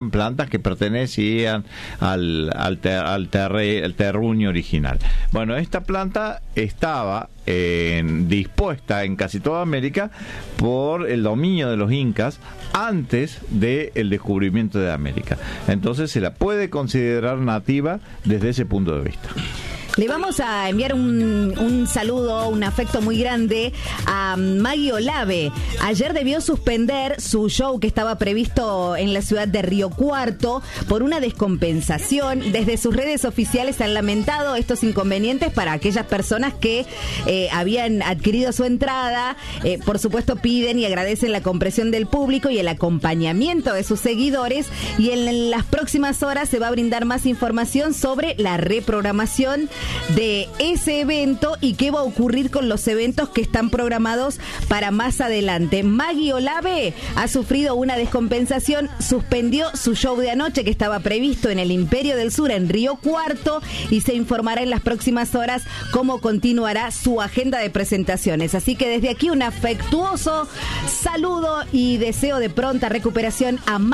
plantas que pertenecían al terruño original. Bueno, esta planta estaba dispuesta en casi toda América por el dominio de los incas antes del descubrimiento de América. Entonces se la puede considerar nativa desde ese punto de vista. Le vamos a enviar un saludo, un afecto muy grande a Maggie Olave. Ayer debió suspender su show que estaba previsto en la ciudad de Río Cuarto por una descompensación. Desde sus redes oficiales han lamentado estos inconvenientes para aquellas personas que habían adquirido su entrada. Por supuesto piden y agradecen la comprensión del público y el acompañamiento de sus seguidores. Y en las próximas horas se va a brindar más información sobre la reprogramación de ese evento y qué va a ocurrir con los eventos que están programados para más adelante. Maggie Olave ha sufrido una descompensación, suspendió su show de anoche que estaba previsto en el Imperio del Sur en Río Cuarto y se informará en las próximas horas cómo continuará su agenda de presentaciones. Así que desde aquí un afectuoso saludo y deseo de pronta recuperación a